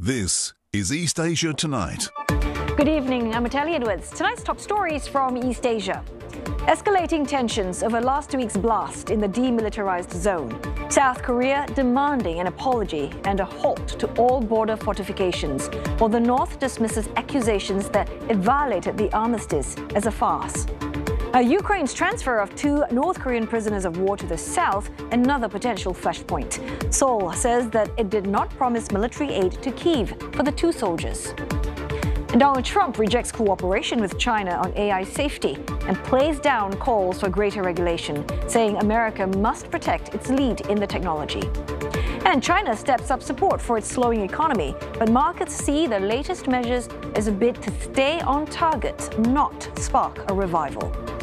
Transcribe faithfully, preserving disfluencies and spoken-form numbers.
This is East Asia Tonight. Good evening, I'm Natalie Edwards. Tonight's top stories from East Asia. Escalating tensions over last week's blast in the demilitarized zone. South Korea demanding an apology and a halt to all border fortifications, while the North dismisses accusations that it violated the armistice as a farce. Now, Ukraine's transfer of two North Korean prisoners of war to the south, another potential flashpoint. Seoul says that it did not promise military aid to Kyiv for the two soldiers. And Donald Trump rejects cooperation with China on A I safety and plays down calls for greater regulation, saying America must protect its lead in the technology. And China steps up support for its slowing economy, but markets see the latest measures as a bid to stay on target, not spark a revival.